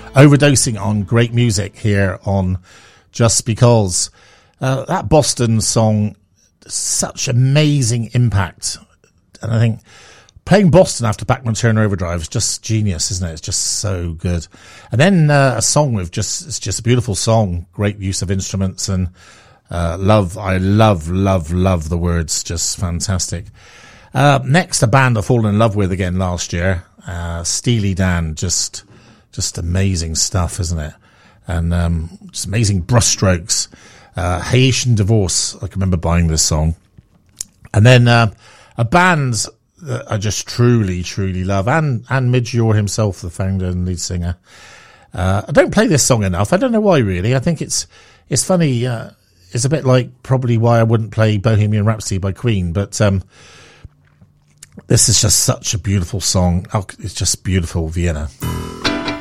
overdosing on great music here on Just Because. That Boston song, such amazing impact. And I think playing Boston after Bachman Turner Overdrive is just genius, isn't it? It's just so good. And then a song with it's just a beautiful song, great use of instruments and love. I love the words, just fantastic. Next, a band I've fallen in love with again last year, Steely Dan, just amazing stuff, isn't it? And just amazing brushstrokes. Haitian Divorce, I can remember buying this song. And then a band that I just truly love, and Midge Ure himself, the founder and lead singer. I don't play this song enough. I don't know why, really. I think it's funny. It's a bit like probably why I wouldn't play Bohemian Rhapsody by Queen, but this is just such a beautiful song. It's just beautiful, Vienna.